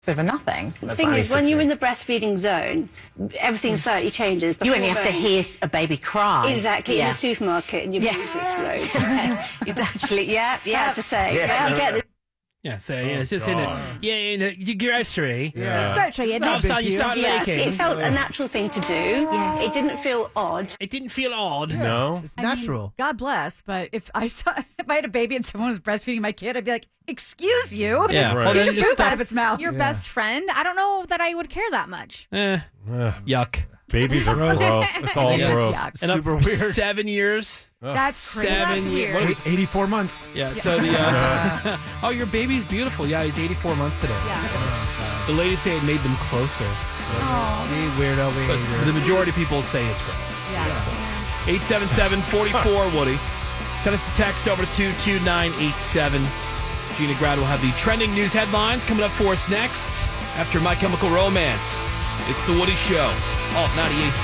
bit of a nothing. The thing is, when you're in the breastfeeding zone, everything slightly changes. You only have to hear a baby cry. Exactly, in the supermarket and your boobs explode. It's actually, Sad to say. Yeah. You get this. Yeah, so it's just in the grocery. Grocery, All of a sudden you start leaking. It felt a natural thing to do. Yeah. It didn't feel odd. It didn't feel odd. No. I mean, God bless, but if I had a baby and someone was breastfeeding my kid, I'd be like, "Excuse you, Yeah. Right. Well, get then your just poop out of its mouth." Your best friend? I don't know that I would care that much. Yuck. Babies are gross. It's all It's gross. yuck. And Super up weird. 7 years. That's crazy. 7 That's years. weird. 84 months. Yeah, so the oh, your baby's beautiful. Yeah, he's 84 months today. Yeah. The ladies say it made them closer, Weirdo but behavior. the majority of people say it's gross. Yeah. 877-44-Woody. Send us a text over to 22987. Gina Grad will have the trending news headlines coming up for us next after My Chemical Romance. It's The Woody Show. Alt 98.